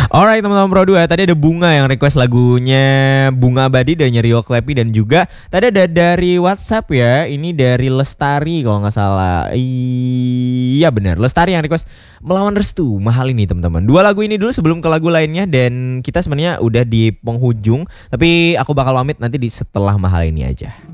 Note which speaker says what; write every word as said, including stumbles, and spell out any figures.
Speaker 1: Alright teman-teman Pro dua, tadi ada Bunga yang request lagunya Bunga Abadi dari Rio Klepi. Dan juga tadi ada dari WhatsApp ya, ini dari Lestari kalau nggak salah. Iya benar, Lestari yang request Melawan Restu, Mahal ini teman-teman. Dua lagu ini dulu sebelum ke lagu lainnya. Dan kita sebenarnya udah di penghujung, tapi aku bakal pamit nanti di setelah Mahal ini aja.